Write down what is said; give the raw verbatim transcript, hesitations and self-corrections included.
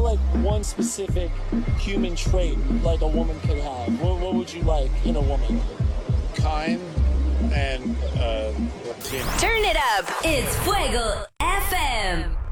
like one specific human trait like a woman could have? What, what would you like in a woman? Kind and uh, Latina. Turn it up. It's Fuego F M.